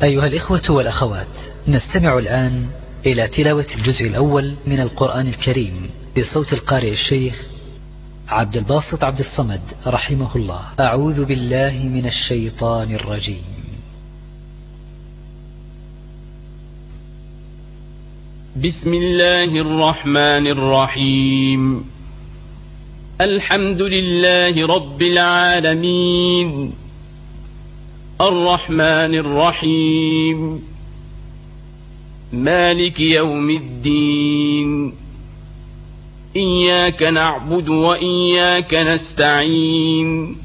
أيها الإخوة والأخوات، نستمع الآن إلى تلاوة الجزء الأول من القرآن الكريم بصوت القارئ الشيخ عبد الباسط عبد الصمد رحمه الله. أعوذ بالله من الشيطان الرجيم. بسم الله الرحمن الرحيم. الحمد لله رب العالمين، الرحمن الرحيم، مالك يوم الدين، إياك نعبد وإياك نستعين،